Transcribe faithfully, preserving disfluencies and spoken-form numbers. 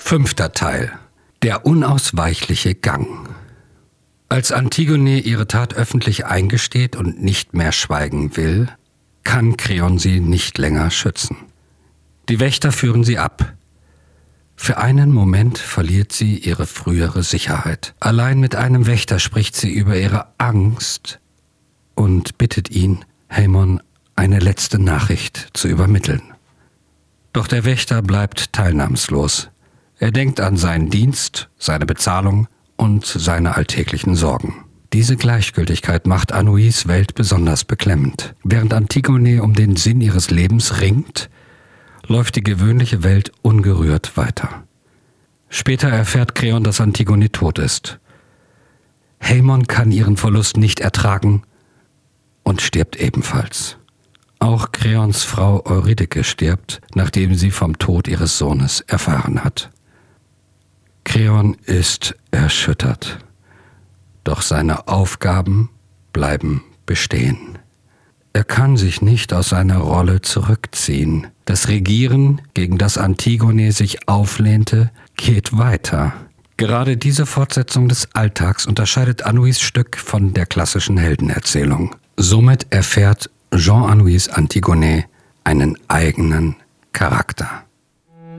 Fünfter Teil. Der unausweichliche Gang. Als Antigone ihre Tat öffentlich eingesteht und nicht mehr schweigen will, kann Kreon sie nicht länger schützen. Die Wächter führen sie ab. Für einen Moment verliert sie ihre frühere Sicherheit. Allein mit einem Wächter spricht sie über ihre Angst und bittet ihn, Haemon eine letzte Nachricht zu übermitteln. Doch der Wächter bleibt teilnahmslos. Er denkt an seinen Dienst, seine Bezahlung und seine alltäglichen Sorgen. Diese Gleichgültigkeit macht Anouis Welt besonders beklemmend. Während Antigone um den Sinn ihres Lebens ringt, läuft die gewöhnliche Welt ungerührt weiter. Später erfährt Kreon, dass Antigone tot ist. Haemon kann ihren Verlust nicht ertragen und stirbt ebenfalls. Auch Kreons Frau Eurydike stirbt, nachdem sie vom Tod ihres Sohnes erfahren hat. Kreon ist erschüttert, doch seine Aufgaben bleiben bestehen. Er kann sich nicht aus seiner Rolle zurückziehen. Das Regieren, gegen das Antigone sich auflehnte, geht weiter. Gerade diese Fortsetzung des Alltags unterscheidet Anouis Stück von der klassischen Heldenerzählung. Somit erfährt Jean Anouilh Antigone einen eigenen Charakter.